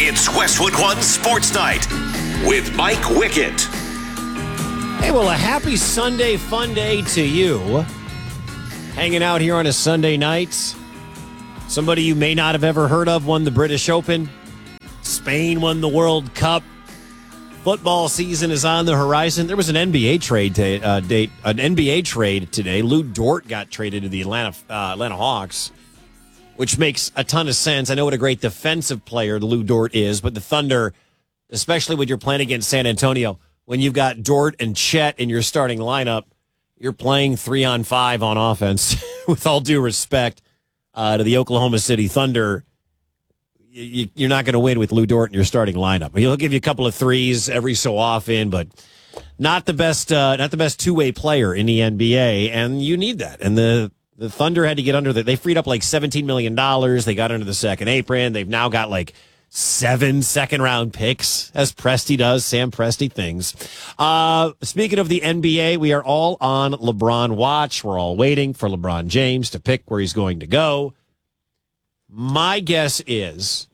It's Westwood One Sports Night with Mike Wickett. Hey, well, a happy Sunday fun day to you. Hanging out here on a Sunday night. Somebody you may not have ever heard of won the British Open. Spain won the World Cup. Football season is on the horizon. There was an NBA trade today. Lou Dort got traded to the Atlanta Hawks, which makes a ton of sense. I know what a great defensive player Lou Dort is, but the Thunder, especially when you're playing against San Antonio, when you've got Dort and Chet in your starting lineup, you're playing 3-on-5 on offense. With all due respect to the Oklahoma City Thunder, you're not going to win with Lou Dort in your starting lineup. He'll give you a couple of threes every so often, but not the best two-way player in the NBA, and you need that. And the Thunder had to get under they freed up like $17 million. They got under the second apron. They've now got like 7 second-round picks, as Presti does, Sam Presti things. Speaking of the NBA, we are all on LeBron watch. We're all waiting for LeBron James to pick where he's going to go. My guess is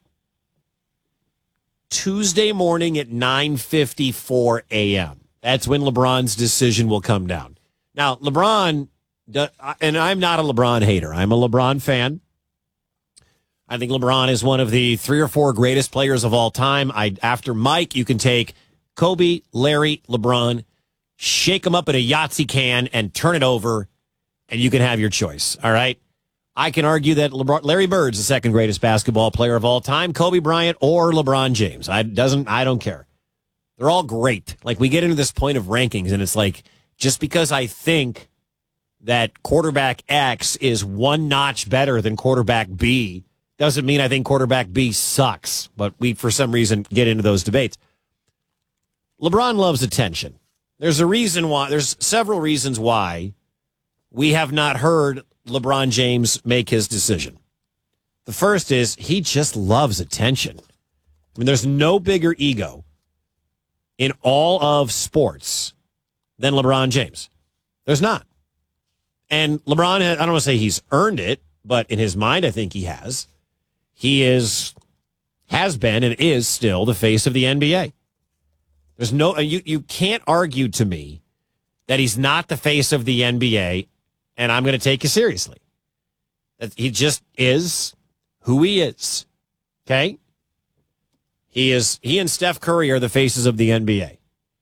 Tuesday morning at 9:54 a.m. That's when LeBron's decision will come down. Now, LeBron, and I'm not a LeBron hater. I'm a LeBron fan. I think LeBron is one of the 3 or 4 greatest players of all time. After Mike, you can take Kobe, Larry, LeBron, shake them up in a Yahtzee can and turn it over, and you can have your choice. All right? I can argue that Larry Bird's the second greatest basketball player of all time, Kobe Bryant or LeBron James. I don't care. They're all great. Like, we get into this point of rankings, and it's like, just because I think that quarterback X is one notch better than quarterback B doesn't mean I think quarterback B sucks. But we, for some reason, get into those debates. LeBron loves attention. There's several reasons why we have not heard LeBron James make his decision. The first is he just loves attention. I mean, there's no bigger ego in all of sports than LeBron James. There's not. And LeBron, I don't want to say he's earned it, but in his mind, I think he has. He has been and is still the face of the NBA. There's you can't argue to me that he's not the face of the NBA, and I'm going to take you seriously. That he just is who he is. Okay? He and Steph Curry are the faces of the NBA.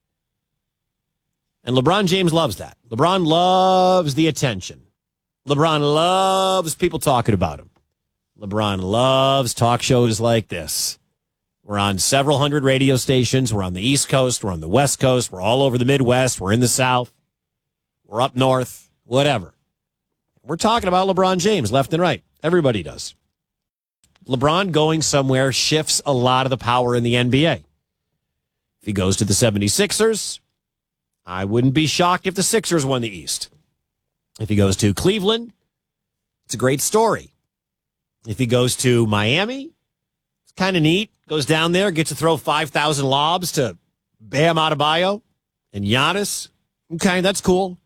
And LeBron James loves that. LeBron loves the attention. LeBron loves people talking about him. LeBron loves talk shows like this. We're on several hundred radio stations. We're on the East Coast. We're on the West Coast. We're all over the Midwest. We're in the South. We're up north. Whatever. We're talking about LeBron James left and right. Everybody does. LeBron going somewhere shifts a lot of the power in the NBA. If he goes to the 76ers, I wouldn't be shocked if the Sixers won the East. If he goes to Cleveland, it's a great story. If he goes to Miami, it's kind of neat. Goes down there, gets to throw 5,000 lobs to Bam Adebayo and Giannis. Okay, that's cool.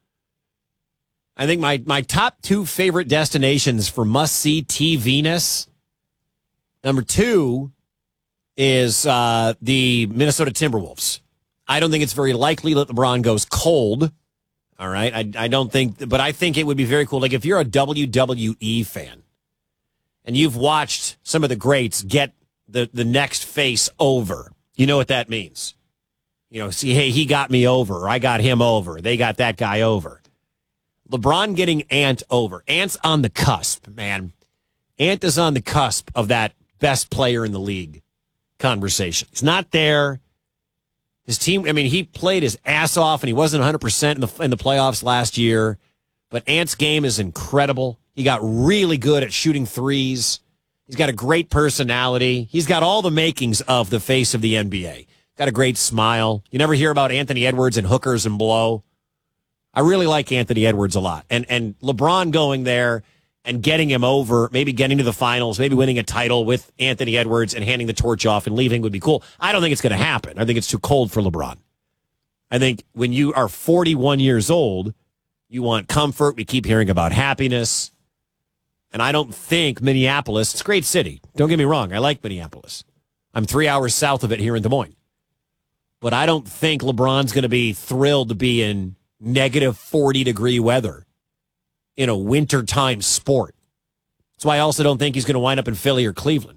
I think my top 2 favorite destinations for must-see TV-ness, number 2 is the Minnesota Timberwolves. I don't think it's very likely that LeBron goes cold. All right. I don't think, but I think it would be very cool. Like, if you're a WWE fan and you've watched some of the greats get the next face over, you know what that means. You know, see, hey, he got me over, or I got him over. They got that guy over. LeBron getting Ant over. Ant's on the cusp, man. Ant is on the cusp of that best player in the league conversation. He's not there. His team, I mean, he played his ass off, and he wasn't 100% in the playoffs last year. But Ant's game is incredible. He got really good at shooting threes. He's got a great personality. He's got all the makings of the face of the NBA. Got a great smile. You never hear about Anthony Edwards and hookers and blow. I really like Anthony Edwards a lot. And LeBron going there and getting him over, maybe getting to the finals, maybe winning a title with Anthony Edwards and handing the torch off and leaving would be cool. I don't think it's going to happen. I think it's too cold for LeBron. I think when you are 41 years old, you want comfort. We keep hearing about happiness. And I don't think Minneapolis, it's a great city. Don't get me wrong. I like Minneapolis. I'm 3 hours south of it here in Des Moines. But I don't think LeBron's going to be thrilled to be in negative 40-degree weather in a wintertime sport. That's why I also don't think he's going to wind up in Philly or Cleveland.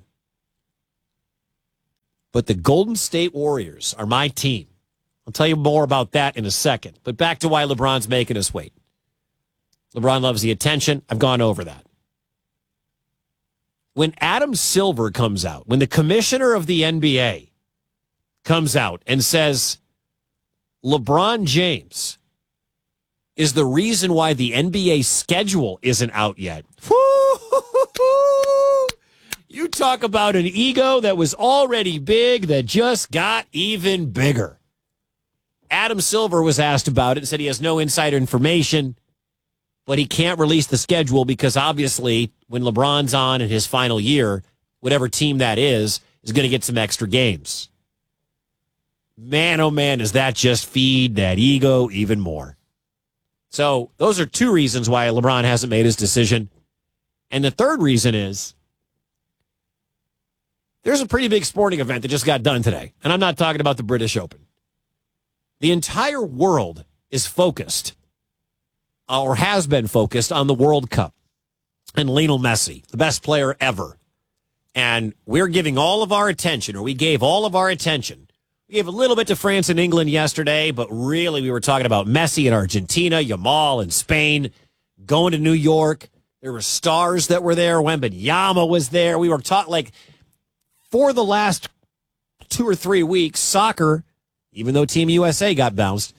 But the Golden State Warriors are my team. I'll tell you more about that in a second. But back to why LeBron's making us wait. LeBron loves the attention. I've gone over that. When Adam Silver comes out, when the commissioner of the NBA comes out and says LeBron James is the reason why the NBA schedule isn't out yet. You talk about an ego that was already big that just got even bigger. Adam Silver was asked about it and said he has no insider information, but he can't release the schedule because obviously when LeBron's on in his final year, whatever team that is going to get some extra games. Man, oh man, does that just feed that ego even more. So those are two reasons why LeBron hasn't made his decision. And the third reason is there's a pretty big sporting event that just got done today. And I'm not talking about the British Open. The entire world is focused, or has been focused, on the World Cup and Lionel Messi, the best player ever. And we're giving all of our attention, or we gave all of our attention. We gave a little bit to France and England yesterday, but really we were talking about Messi in Argentina, Yamal in Spain, going to New York. There were stars that were there. Wembanyama was there. We were talking like for the last 2 or 3 weeks, soccer, even though Team USA got bounced,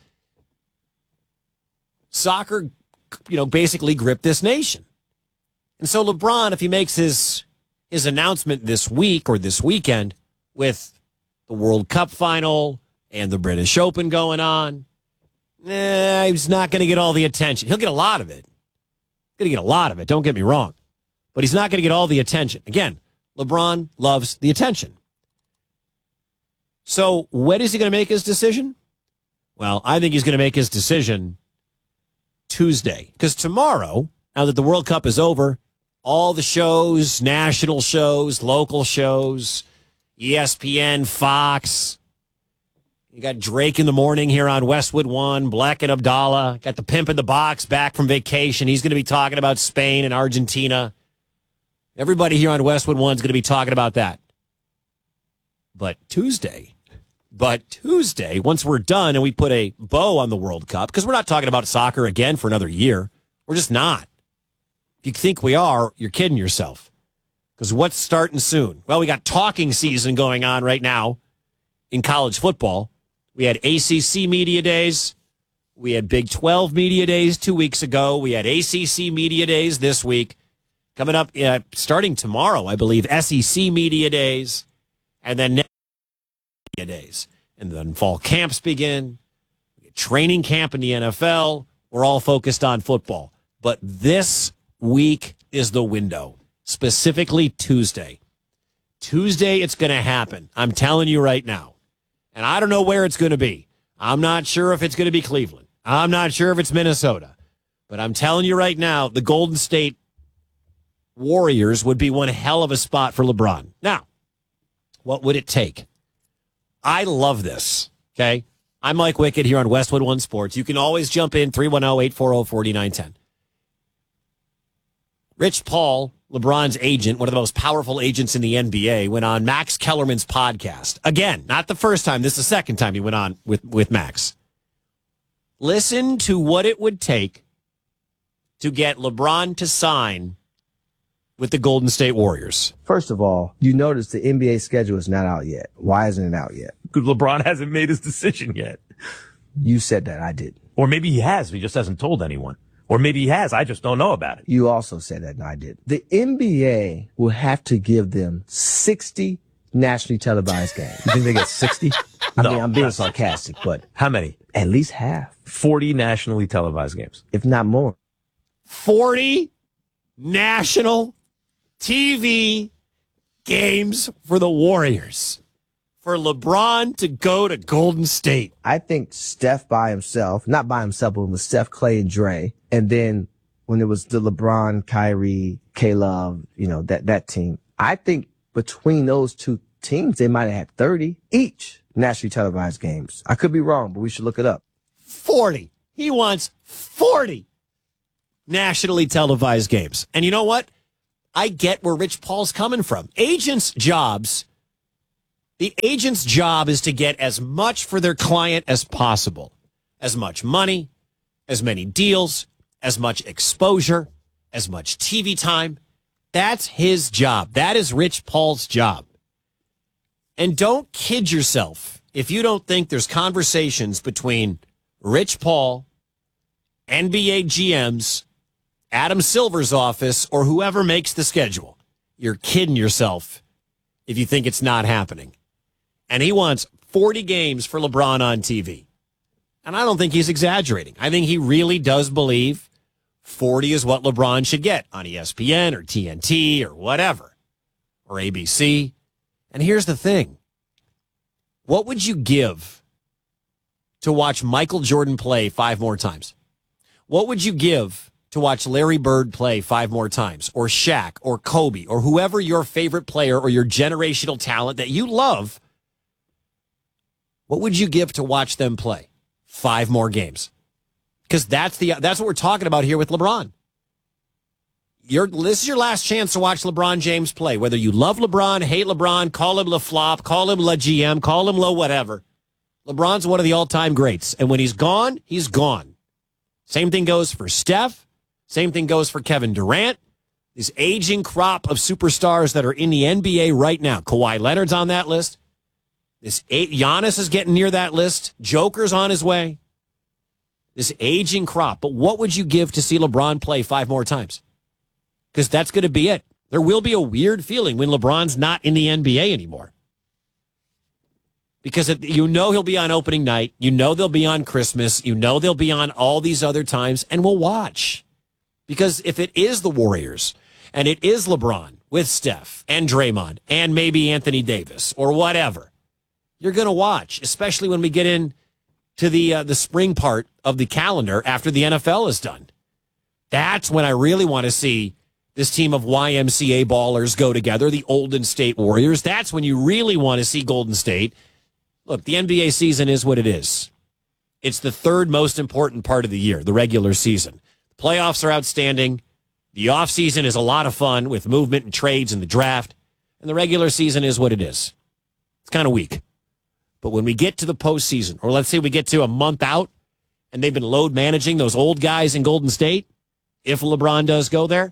soccer, basically gripped this nation. And so LeBron, if he makes his announcement this week or this weekend with the World Cup final and the British Open going on, he's not going to get all the attention. He'll get a lot of it. Going to get a lot of it, don't get me wrong. But he's not going to get all the attention. Again, LeBron loves the attention. So when is he going to make his decision? Well, I think he's going to make his decision Tuesday. Because tomorrow, now that the World Cup is over, all the shows, national shows, local shows, ESPN, Fox, you got Drake in the morning here on Westwood One, Black and Abdallah, got the pimp in the box back from vacation. He's going to be talking about Spain and Argentina. Everybody here on Westwood One is going to be talking about that. But Tuesday, once we're done and we put a bow on the World Cup, because we're not talking about soccer again for another year. We're just not. If you think we are, you're kidding yourself. Because what's starting soon? Well, we got talking season going on right now in college football. We had ACC Media Days. We had Big 12 Media Days 2 weeks ago. We had ACC Media Days this week. Coming up, starting tomorrow, I believe, SEC Media Days. And then Media Days. And then fall camps begin. Training camp in the NFL. We're all focused on football. But this week is the window. Specifically Tuesday. Tuesday, it's going to happen. I'm telling you right now. And I don't know where it's going to be. I'm not sure if it's going to be Cleveland. I'm not sure if it's Minnesota. But I'm telling you right now, the Golden State Warriors would be one hell of a spot for LeBron. Now, what would it take? I love this, okay? I'm Mike Wickett here on Westwood One Sports. You can always jump in, 310-840-4910. Rich Paul, LeBron's agent, one of the most powerful agents in the NBA, went on Max Kellerman's podcast. Again, not the first time. This is the second time he went on with Max. Listen to what it would take to get LeBron to sign with the Golden State Warriors. First of all, you notice the NBA schedule is not out yet. Why isn't it out yet? Because LeBron hasn't made his decision yet. You said that. I didn't. Or maybe he has. He just hasn't told anyone. Or maybe he has. I just don't know about it. You also said that, and I did. The NBA will have to give them 60 nationally televised games. You think they get 60? I mean, I'm being sarcastic, but how many? At least half. 40 nationally televised games. If not more. 40 national TV games for the Warriors. For LeBron to go to Golden State. I think Steph by himself, not by himself, but with Steph, Clay, and Dre. And then when it was the LeBron, Kyrie, K-Love, that team. I think between those two teams, they might have had 30 each nationally televised games. I could be wrong, but we should look it up. 40. He wants 40 nationally televised games. And you know what? I get where Rich Paul's coming from. The agent's job is to get as much for their client as possible. As much money, as many deals, as much exposure, as much TV time. That's his job. That is Rich Paul's job. And don't kid yourself if you don't think there's conversations between Rich Paul, NBA GMs, Adam Silver's office, or whoever makes the schedule. You're kidding yourself if you think it's not happening. And he wants 40 games for LeBron on TV. And I don't think he's exaggerating. I think he really does believe 40 is what LeBron should get on ESPN or TNT or whatever, or ABC. And here's the thing. What would you give to watch Michael Jordan play 5 more times? What would you give to watch Larry Bird play 5 more times, or Shaq, or Kobe, or whoever your favorite player or your generational talent that you love? What would you give to watch them play 5 more games? Because that's what we're talking about here with LeBron. This is your last chance to watch LeBron James play. Whether you love LeBron, hate LeBron, call him LaFlop, call him La GM, call him La whatever. LeBron's one of the all-time greats. And when he's gone, he's gone. Same thing goes for Steph. Same thing goes for Kevin Durant. This aging crop of superstars that are in the NBA right now. Kawhi Leonard's on that list. Giannis is getting near that list. Joker's on his way. This aging crop. But what would you give to see LeBron play 5 more times? Because that's going to be it. There will be a weird feeling when LeBron's not in the NBA anymore. Because you know he'll be on opening night. You know they'll be on Christmas. You know they'll be on all these other times. And we'll watch. Because if it is the Warriors and it is LeBron with Steph and Draymond and maybe Anthony Davis or whatever, you're going to watch, especially when we get in to the spring part of the calendar after the NFL is done. That's when I really want to see this team of YMCA ballers go together, the Golden State Warriors. That's when you really want to see Golden State. Look, the NBA season is what it is. It's the 3rd most important part of the year, the regular season. The playoffs are outstanding. The offseason is a lot of fun with movement and trades and the draft. And the regular season is what it is. It's kind of weak. But when we get to the postseason, or let's say we get to a month out, and they've been load managing those old guys in Golden State, if LeBron does go there,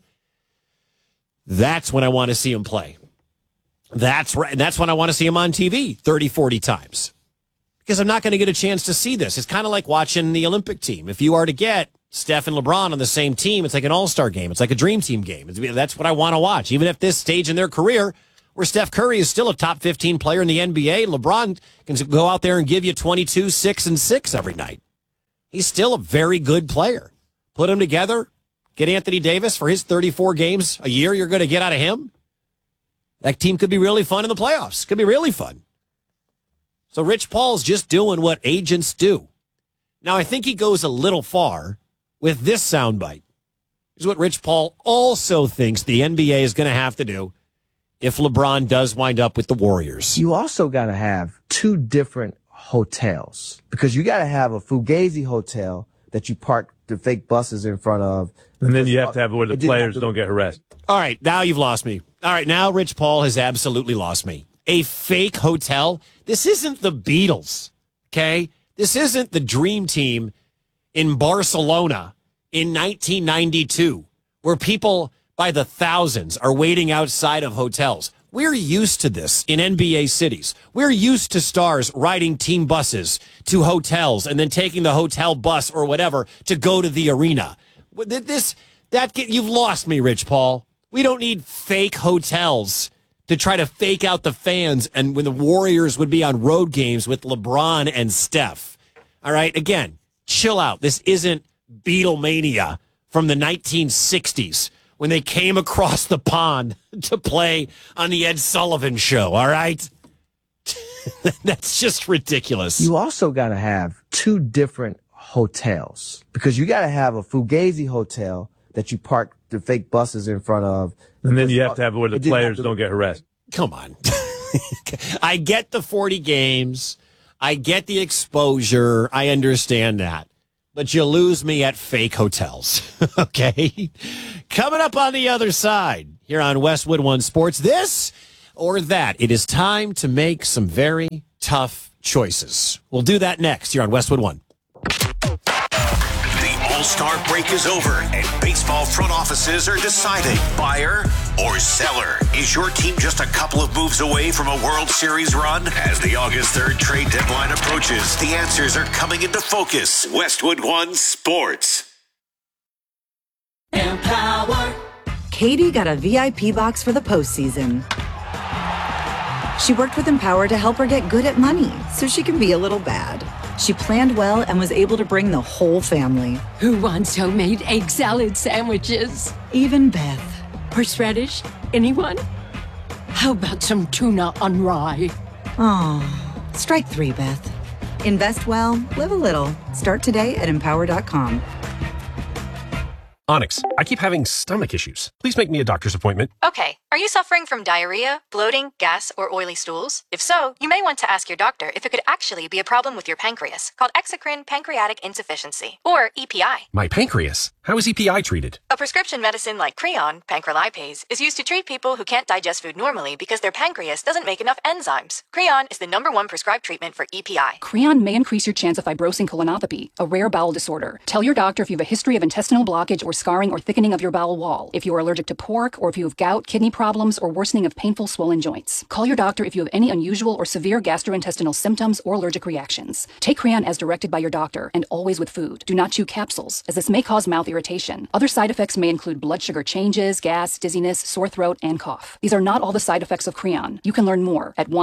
that's when I want to see him play. That's right. And that's when I want to see him on TV 30, 40 times. Because I'm not going to get a chance to see this. It's kind of like watching the Olympic team. If you are to get Steph and LeBron on the same team, it's like an all-star game. It's like a dream team game. That's what I want to watch. Even at this stage in their career, where Steph Curry is still a top 15 player in the NBA, LeBron can go out there and give you 22, 6, and 6 every night. He's still a very good player. Put them together, get Anthony Davis for his 34 games a year you're going to get out of him. That team could be really fun in the playoffs. Could be really fun. So Rich Paul's just doing what agents do. Now, I think he goes a little far with this soundbite. Here's what Rich Paul also thinks the NBA is going to have to do if LeBron does wind up with the Warriors. You also got to have 2 different hotels, because you got to have a Fugazi hotel that you park the fake buses in front of. And then you have to have it where the players don't get harassed. All right, now you've lost me. All right, now Rich Paul has absolutely lost me. A fake hotel? This isn't the Beatles, okay? This isn't the Dream Team in Barcelona in 1992, where people by the thousands are waiting outside of hotels. We're used to this in NBA cities. We're used to stars riding team buses to hotels and then taking the hotel bus or whatever to go to the arena. You've lost me, Rich Paul. We don't need fake hotels to try to fake out the fans and when the Warriors would be on road games with LeBron and Steph. All right, again, chill out. This isn't Beatlemania from the 1960s. When they came across the pond to play on the Ed Sullivan Show, all right? That's just ridiculous. You also got to have 2 different hotels, because you got to have a Fugazi hotel that you park the fake buses in front of. And then you have to have it where the players don't get harassed. Come on. I get the 40 games. I get the exposure. I understand that. But you lose me at fake hotels. Okay? Coming up on the other side here on Westwood One Sports, this or that. It is time to make some very tough choices. We'll do that next here on Westwood One. The All-Star break is over, and baseball front offices are deciding buyer or seller. Is your team just a couple of moves away from a World Series run? As the August 3rd trade deadline approaches, the answers are coming into focus. Westwood One Sports. Empower. Katie got a VIP box for the postseason. She worked with Empower to help her get good at money so she can be a little bad. She planned well and was able to bring the whole family. Who wants homemade egg salad sandwiches? Even Beth. Horseradish? Anyone? How about some tuna on rye? Oh, strike 3, Beth. Invest well, live a little. Start today at empower.com. Onyx, I keep having stomach issues. Please make me a doctor's appointment. Okay. Are you suffering from diarrhea, bloating, gas, or oily stools? If so, you may want to ask your doctor if it could actually be a problem with your pancreas, called exocrine pancreatic insufficiency, or EPI. My pancreas? How is EPI treated? A prescription medicine like Creon, pancrelipase, is used to treat people who can't digest food normally because their pancreas doesn't make enough enzymes. Creon is the #1 prescribed treatment for EPI. Creon may increase your chance of fibrosing colonopathy, a rare bowel disorder. Tell your doctor if you have a history of intestinal blockage or scarring or thickening of your bowel wall, if you are allergic to pork, or if you have gout, kidney problems, or worsening of painful swollen joints. Call your doctor if you have any unusual or severe gastrointestinal symptoms or allergic reactions. Take Creon as directed by your doctor, and always with food. Do not chew capsules, as this may cause mouth irritation. Other side effects may include blood sugar changes, gas, dizziness, sore throat, and cough. These are not all the side effects of Creon. You can learn more at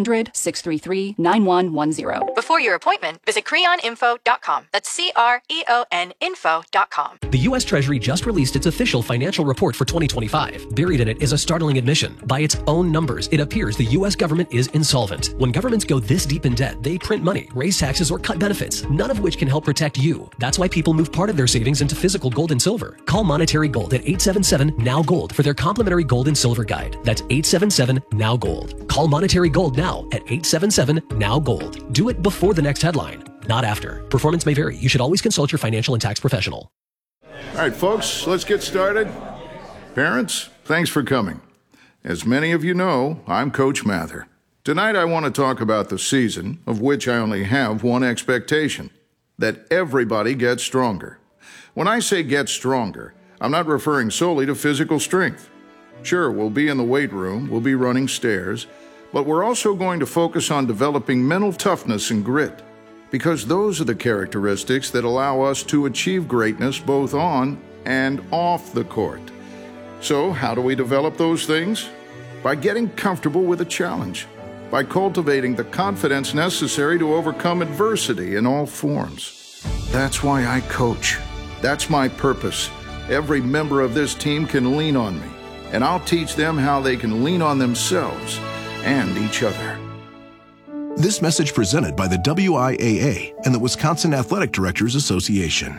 1-800-633-9110. Before your appointment, visit creoninfo.com. That's CREON info.com. The U.S. Treasury just released its official financial report for 2025. Buried in it is a startling admission. By its own numbers, it appears the U.S. government is insolvent. When governments go this deep in debt, they print money, raise taxes, or cut benefits, none of which can help protect you. That's why people move part of their savings into physical gold and silver. Call Monetary Gold at 877-NOW-GOLD for their complimentary gold and silver guide. That's 877-NOW-GOLD. Call Monetary Gold now at 877-NOW-GOLD. Do it before the next headline, not after. Performance may vary. You should always consult your financial and tax professional. All right, folks, let's get started. Parents, thanks for coming. As many of you know, I'm Coach Mather. Tonight I want to talk about the season, of which I only have one expectation, that everybody gets stronger. When I say get stronger, I'm not referring solely to physical strength. Sure, we'll be in the weight room, we'll be running stairs, but we're also going to focus on developing mental toughness and grit, because those are the characteristics that allow us to achieve greatness both on and off the court. So, how do we develop those things? By getting comfortable with a challenge, by cultivating the confidence necessary to overcome adversity in all forms. That's why I coach. That's my purpose. Every member of this team can lean on me, and I'll teach them how they can lean on themselves and each other. This message presented by the WIAA and the Wisconsin Athletic Directors Association.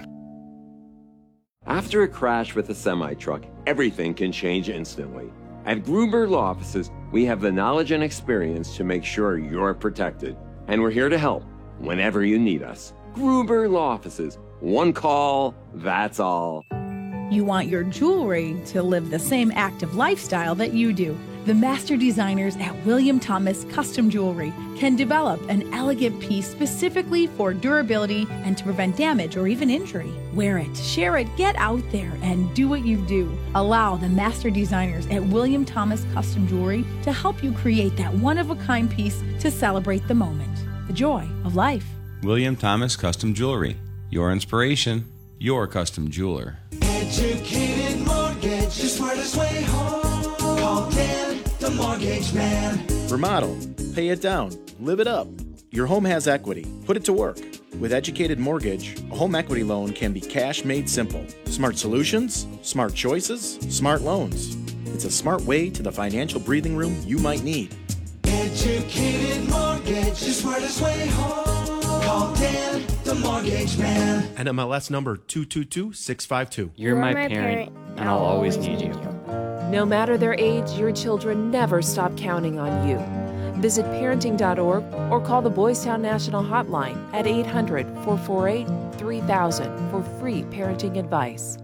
After a crash with a semi-truck, everything can change instantly. At Gruber Law Offices, we have the knowledge and experience to make sure you're protected. And we're here to help whenever you need us. Gruber Law Offices. One call, that's all. You want your jewelry to live the same active lifestyle that you do. The master designers at William Thomas Custom Jewelry can develop an elegant piece specifically for durability and to prevent damage or even injury. Wear it, share it, get out there and do what you do. Allow the master designers at William Thomas Custom Jewelry to help you create that one-of-a-kind piece to celebrate the moment, the joy of life. William Thomas Custom Jewelry. Your inspiration, your custom jeweler. Educated Mortgage, the smartest way home. Call Dan, the mortgage man. Remodel, pay it down, live it up. Your home has equity. Put it to work. With Educated Mortgage, a home equity loan can be cash made simple. Smart solutions, smart choices, smart loans. It's a smart way to the financial breathing room you might need. Educated Mortgage, the smartest way home. Call Dan, the mortgage man. NMLS number 222652. You're my parent, and I'll always need you. No matter their age, your children never stop counting on you. Visit parenting.org or call the Boys Town National Hotline at 800-448-3000 for free parenting advice.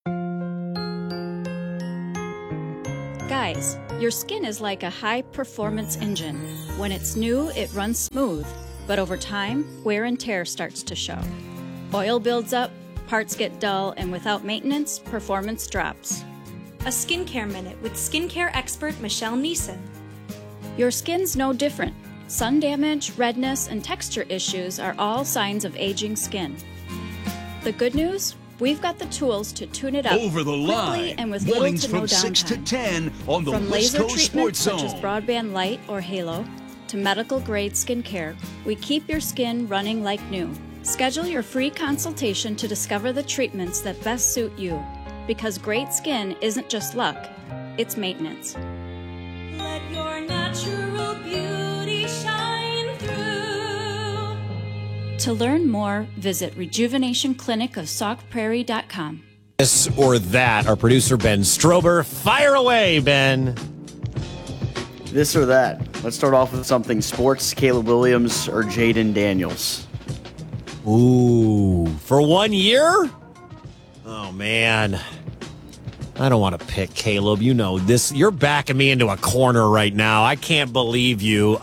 Guys, your skin is like a high-performance engine. When it's new, it runs smooth, but over time, wear and tear starts to show. Oil builds up, parts get dull, and without maintenance, performance drops. A Skincare Minute with skincare expert Michelle Neeson. Your skin's no different. Sun damage, redness, and texture issues are all signs of aging skin. The good news? We've got the tools to tune it up over the quickly line and with mornings little to no from 6 to downtime. 10 on the From West laser Coast treatments Sports such as Zone. Broadband Light or Halo to medical-grade skincare, we keep your skin running like new. Schedule your free consultation to discover the treatments that best suit you. Because great skin isn't just luck, it's maintenance. Let your natural beauty shine through. To learn more, visit rejuvenationclinicofsaukprairie.com. This or that, our producer Ben Strober. Fire away, Ben. This or that. Let's start off with something sports. Caleb Williams or Jaden Daniels? Ooh, for 1 year? Oh, man. I don't want to pick Caleb. You know this. You're backing me into a corner right now. I can't believe you.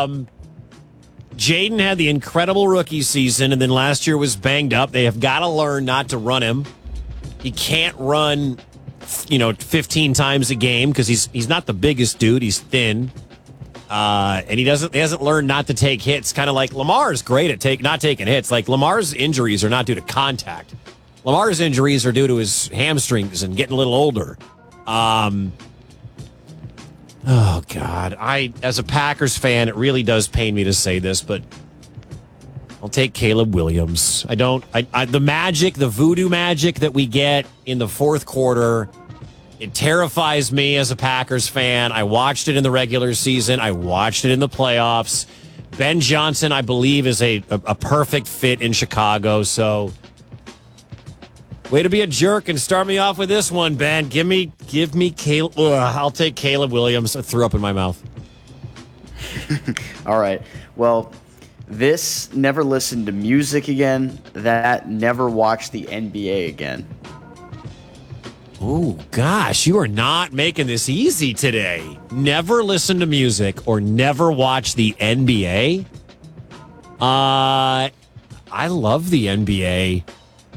Jaden had the incredible rookie season, and then last year was banged up. They have got to learn not to run him. He can't run, 15 times a game because he's not the biggest dude. He's thin. And he hasn't learned not to take hits. Kind of like Lamar's great at not taking hits. Like Lamar's injuries are not due to contact. Lamar's injuries are due to his hamstrings and getting a little older. Oh God. As a Packers fan, it really does pain me to say this, but I'll take Caleb Williams. The magic, the voodoo magic that we get in the fourth quarter, it terrifies me as a Packers fan. I watched it in the regular season. I watched it in the playoffs. Ben Johnson, I believe, is a perfect fit in Chicago. So, way to be a jerk and start me off with this one, Ben. Give me Caleb. I'll take Caleb Williams. I threw up in my mouth. All right. Well, this never listened to music again. That never watched the NBA again. Oh, gosh, you are not making this easy today. Never listen to music or never watch the NBA? I love the NBA.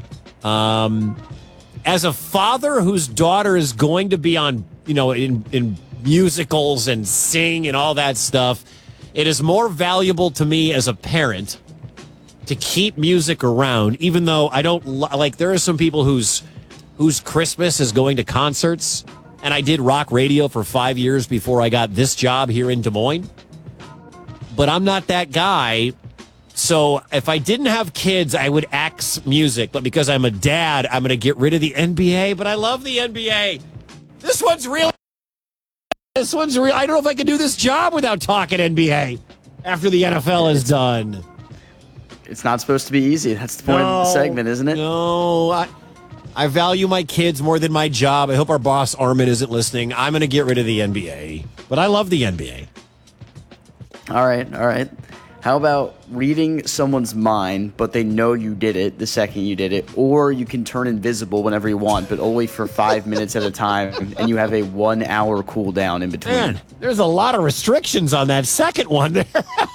As a father whose daughter is going to be on, in musicals and sing and all that stuff, it is more valuable to me as a parent to keep music around, even though I don't like, there are some people whose Christmas is going to concerts, and I did rock radio for 5 years before I got this job here in Des Moines. But I'm not that guy. So if I didn't have kids, I would axe music. But because I'm a dad, I'm going to get rid of the NBA. But I love the NBA. This one's real. I don't know if I can do this job without talking NBA after the NFL is done. It's not supposed to be easy. That's the point of the segment, isn't it? No, I value my kids more than my job. I hope our boss, Armin, isn't listening. I'm going to get rid of the NBA. But I love the NBA. All right. How about reading someone's mind, but they know you did it the second you did it, or you can turn invisible whenever you want, but only for 5 minutes at a time, and you have a 1 hour cooldown in between. Man, there's a lot of restrictions on that second one there.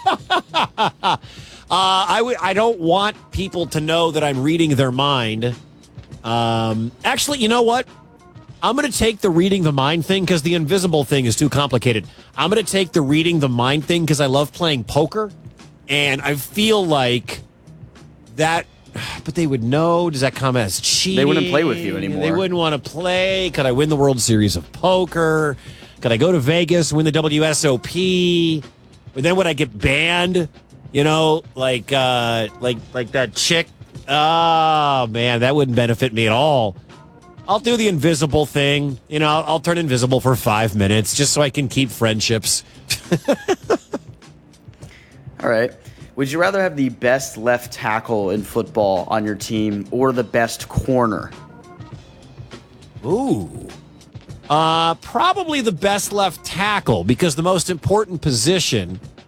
I don't want people to know that I'm reading their mind. Actually, you know what? I'm going to take the reading the mind thing because the invisible thing is too complicated. I'm going to take the reading the mind thing because I love playing poker. And I feel like that, but they would know. Does that come as cheating? They wouldn't play with you anymore. They wouldn't want to play. Could I win the World Series of Poker? Could I go to Vegas, win the WSOP? But then would I get banned? Like that chick. Oh, man, that wouldn't benefit me at all. I'll do the invisible thing. I'll turn invisible for 5 minutes just so I can keep friendships. All right. Would you rather have the best left tackle in football on your team or the best corner? Ooh. Probably the best left tackle because the most important position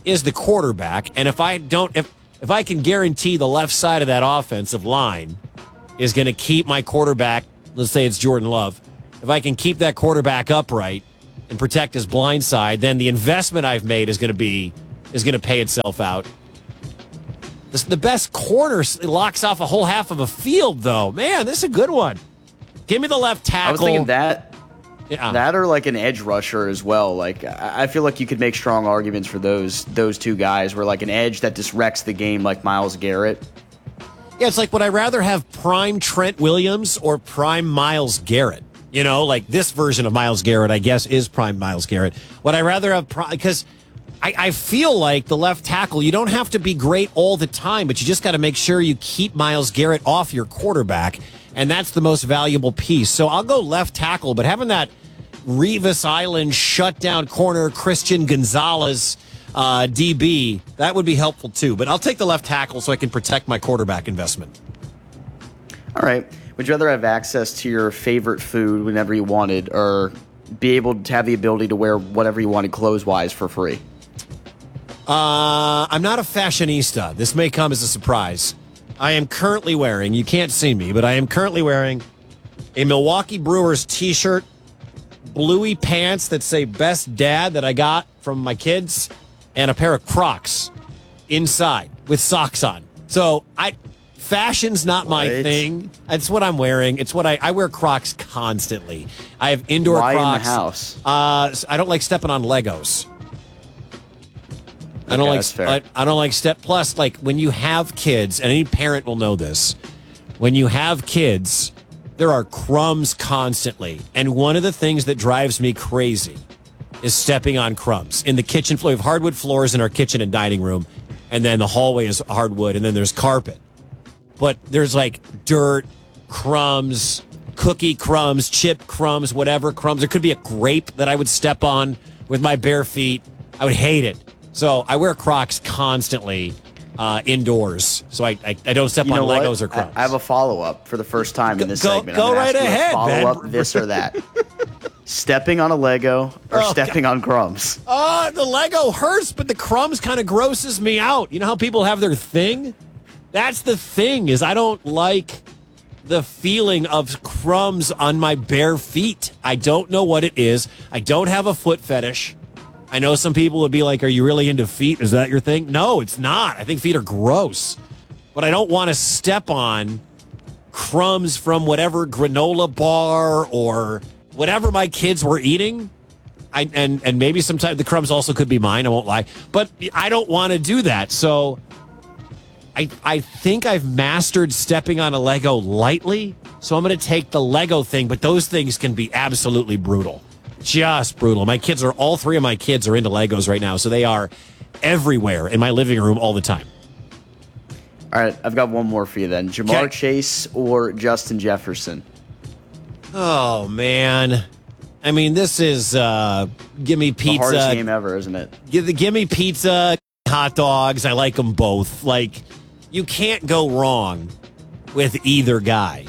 is the quarterback. And if I can guarantee the left side of that offensive line is going to keep my quarterback, let's say it's Jordan Love, if I can keep that quarterback upright and protect his blind side, then the investment I've made is going to pay itself out. The best corner locks off a whole half of a field, though. Man, this is a good one. Give me the left tackle. I was thinking that or like an edge rusher as well. Like I feel like you could make strong arguments for those two guys, where like an edge that just wrecks the game, like Myles Garrett. Yeah, it's like, would I rather have prime Trent Williams or prime Myles Garrett? You know, like this version of Myles Garrett, I guess, is prime Myles Garrett. Would I rather have because I feel like the left tackle, you don't have to be great all the time, but you just got to make sure you keep Myles Garrett off your quarterback, and that's the most valuable piece. So I'll go left tackle, but having that Revis Island shutdown corner, Christian Gonzalez DB, that would be helpful too. But I'll take the left tackle so I can protect my quarterback investment. All right. Would you rather have access to your favorite food whenever you wanted, or be able to have the ability to wear whatever you wanted clothes-wise for free? I'm not a fashionista. This may come as a surprise. I am currently wearing, you can't see me, but I am currently wearing a Milwaukee Brewers t-shirt, bluey pants that say Best Dad that I got from my kids, and a pair of Crocs inside with socks on. So fashion's not my thing. It's what I'm wearing. It's what I wear Crocs constantly. I have indoor Why Crocs. in the house? I don't like stepping on Legos. I don't like step. Plus, like when you have kids, and any parent will know this, when you have kids, there are crumbs constantly. And one of the things that drives me crazy is stepping on crumbs. In the kitchen floor, we have hardwood floors in our kitchen and dining room, and then the hallway is hardwood, and then there's carpet. But there's like dirt, crumbs, cookie crumbs, chip crumbs, whatever crumbs. There could be a grape that I would step on with my bare feet. I would hate it. So I wear Crocs constantly indoors, so I don't step on Legos or crumbs. I have a follow-up for the first time in this segment. Go right ahead, follow-up this or that. Stepping on a Lego or stepping on crumbs? The Lego hurts, but the crumbs kind of grosses me out. You know how people have their thing? That's the thing, is I don't like the feeling of crumbs on my bare feet. I don't know what it is. I don't have a foot fetish. I know some people would be like, are you really into feet? Is that your thing? No, it's not. I think feet are gross. But I don't want to step on crumbs from whatever granola bar or whatever my kids were eating. And maybe sometimes the crumbs also could be mine. I won't lie. But I don't want to do that. So I think I've mastered stepping on a Lego lightly. So I'm going to take the Lego thing. But those things can be absolutely brutal. Just brutal. All three of my kids are into Legos right now, so they are everywhere in my living room all the time. All right, I've got one more for you then. Jamar Chase or Justin Jefferson? Oh, man. I mean, this is give me pizza. The hardest game ever, isn't it? Give me pizza, hot dogs. I like them both. Like, you can't go wrong with either guy.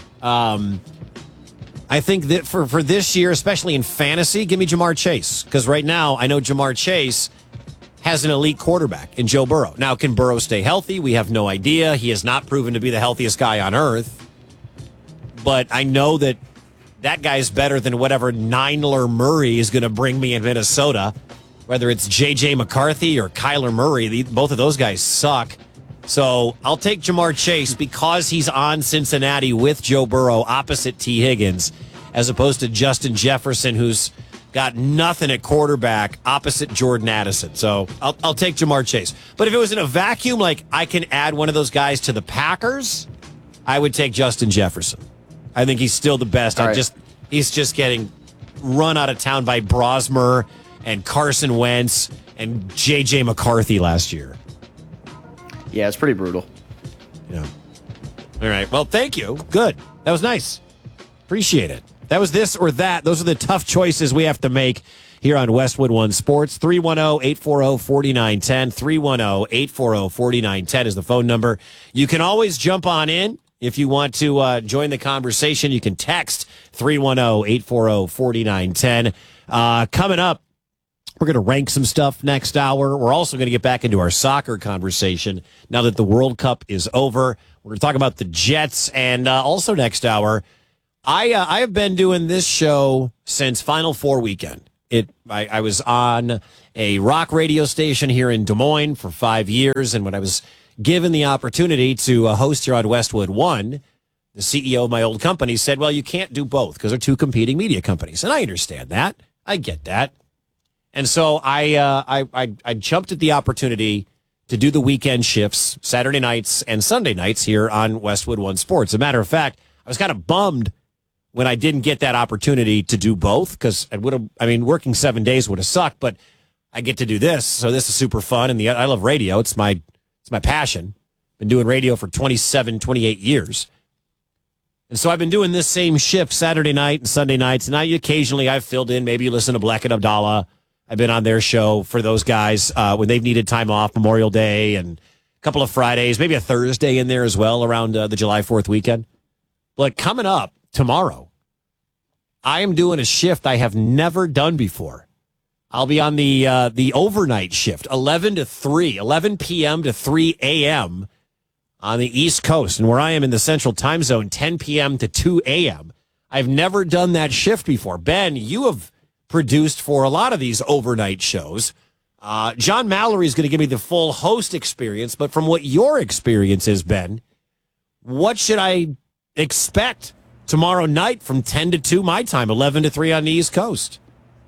I think that for this year, especially in fantasy, give me Jamar Chase. Because right now, I know Jamar Chase has an elite quarterback in Joe Burrow. Now, can Burrow stay healthy? We have no idea. He has not proven to be the healthiest guy on earth. But I know that guy's better than whatever Nyler Murray is going to bring me in Minnesota. Whether it's J.J. McCarthy or Kyler Murray, both of those guys suck. So I'll take Jamar Chase because he's on Cincinnati with Joe Burrow opposite T. Higgins, as opposed to Justin Jefferson, who's got nothing at quarterback opposite Jordan Addison. So I'll take Jamar Chase. But if it was in a vacuum, like I can add one of those guys to the Packers, I would take Justin Jefferson. I think he's still the best. He's just getting run out of town by Brosmer and Carson Wentz and J.J. McCarthy last year. Yeah, it's pretty brutal. Yeah. All right. Well, thank you. Good. That was nice. Appreciate it. That was this or that. Those are the tough choices we have to make here on Westwood One Sports. 310-840-4910. 310-840-4910 is the phone number. You can always jump on in. If you want to join the conversation, you can text 310-840-4910. Coming up, We're going to rank some stuff next hour. We're also going to get back into our soccer conversation now that the World Cup is over. We're going to talk about the Jets. And also next hour, I have been doing this show since Final Four weekend. I was on a rock radio station here in Des Moines for 5 years. And when I was given the opportunity to host here on Westwood One, the CEO of my old company said, well, you can't do both because they're two competing media companies. And I understand that. I get that. And so I jumped at the opportunity to do the weekend shifts, Saturday nights and Sunday nights here on Westwood One Sports. As a matter of fact, I was kind of bummed when I didn't get that opportunity to do both because working 7 days would have sucked, but I get to do this. So this is super fun. And I love radio. It's my passion. Been doing radio for 27, 28 years. And so I've been doing this same shift Saturday night and Sunday nights. And occasionally I've filled in. Maybe you listen to Black and Abdallah. I've been on their show for those guys when they've needed time off, Memorial Day and a couple of Fridays, maybe a Thursday in there as well around the July 4th weekend. But coming up tomorrow, I am doing a shift I have never done before. I'll be on the overnight shift, 11 p.m. to 3 a.m. on the East Coast. And where I am in the Central Time Zone, 10 p.m. to 2 a.m. I've never done that shift before. Ben, you have produced for a lot of these overnight shows. John Mallory is going to give me the full host experience, but from what your experience has been, what should I expect tomorrow night from 10 to 2 my time, 11 to 3 on the East Coast?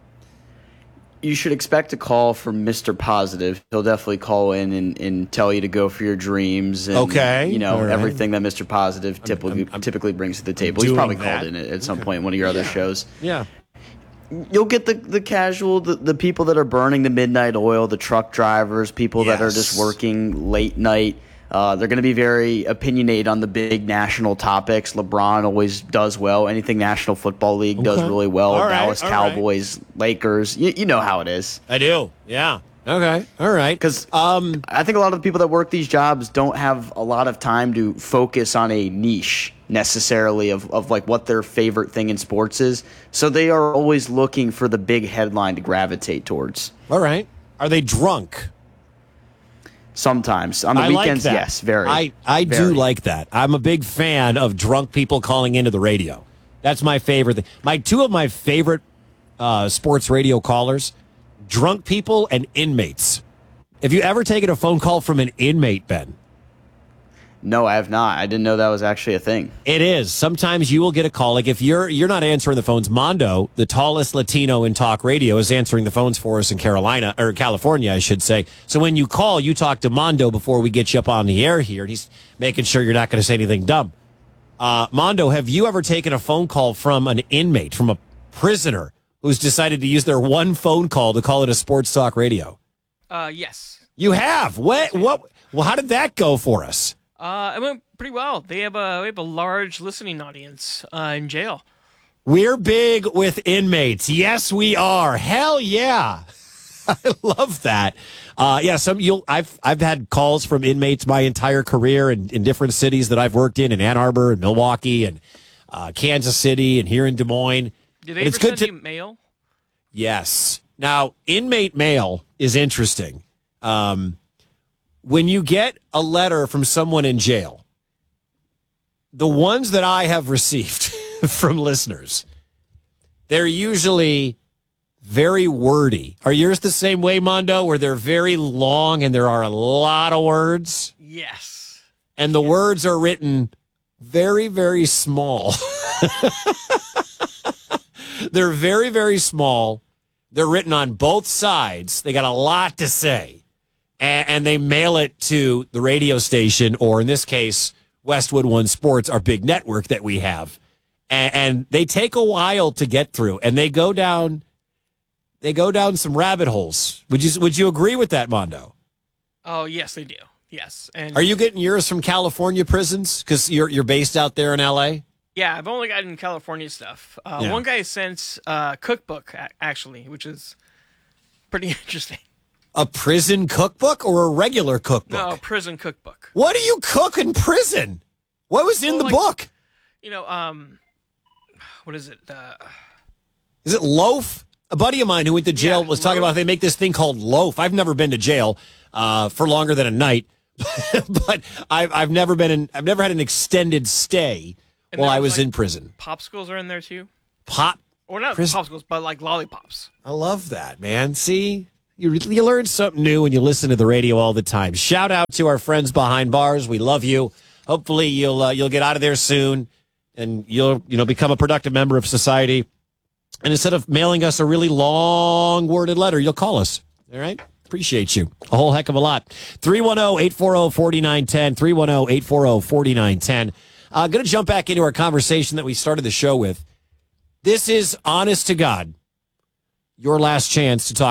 You should expect a call from Mr. Positive. He'll definitely call in and tell you to go for your dreams and everything that Mr. Positive typically brings to the table. He's probably called in at some point in one of your other shows. Yeah. You'll get the casual, the people that are burning the midnight oil, the truck drivers, people that are just working late night. They're going to be very opinionated on the big national topics. LeBron always does well. Anything National Football League does really well. Dallas Cowboys, Lakers. You know how it is. I do. Yeah. Okay. All right. Because I think a lot of the people that work these jobs don't have a lot of time to focus on a niche necessarily of like what their favorite thing in sports is. So they are always looking for the big headline to gravitate towards. All right. Are they drunk? Sometimes. On the weekends, like yes, very. I do like that. I'm a big fan of drunk people calling into the radio. That's my favorite thing. Two of my favorite sports radio callers, drunk people and inmates. Have you ever taken a phone call from an inmate, Ben? No, I have not. I didn't know that was actually a thing. It is. Sometimes you will get a call. Like if you're not answering the phones, Mondo, the tallest Latino in talk radio, is answering the phones for us in California, I should say. So when you call, you talk to Mondo before we get you up on the air here. And he's making sure you're not going to say anything dumb. Mondo, have you ever taken a phone call from an inmate, from a prisoner who's decided to use their one phone call to call it a sports talk radio? Yes. You have? What? Well, how did that go for us? It went pretty well. We have a large listening audience in jail. We're big with inmates. Yes, we are. Hell yeah. I love that. I've had calls from inmates my entire career in different cities that I've worked in Ann Arbor and Milwaukee and Kansas City and here in Des Moines. Do they ever send you mail? Yes. Now, inmate mail is interesting. When you get a letter from someone in jail, the ones that I have received from listeners, they're usually very wordy. Are yours the same way, Mondo, where they're very long and there are a lot of words? Yes. And the words are written very, very small. They're very, very small. They're written on both sides. They got a lot to say. And they mail it to the radio station, or in this case, Westwood One Sports, our big network that we have. And they take a while to get through, and they go down some rabbit holes. Would you agree with that, Mondo? Oh, yes, they do. Yes. And are you getting yours from California prisons? Because you're based out there in L.A.? Yeah, I've only gotten California stuff. One guy sent a cookbook, actually, which is pretty interesting. A prison cookbook or a regular cookbook? No, a prison cookbook. What do you cook in prison? What was in the book? You know, what is it? Is it loaf? A buddy of mine who went to jail was talking about they make this thing called loaf. I've never been to jail for longer than a night, but I've never had an extended stay while I was in prison. Popsicles are in there too. Or not popsicles, but like lollipops. I love that, man. See, you learn something new when you listen to the radio all the time. Shout out to our friends behind bars. We love you. Hopefully you'll get out of there soon, and you'll become a productive member of society. And instead of mailing us a really long worded letter, you'll call us. All right? Appreciate you a whole heck of a lot. 310-840-4910. 310-840-4910. Going to jump back into our conversation that we started the show with. This is, honest to God, your last chance to talk